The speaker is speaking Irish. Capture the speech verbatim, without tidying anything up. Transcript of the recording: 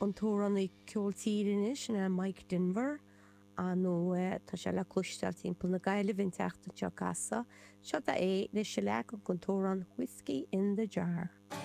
an tóran i ceoltírin is na Mike Denver a nó tá se le clúisteil timp na gaile vin teachta teo casa. Seo é leis se le an tóran Whiskey in the Jar.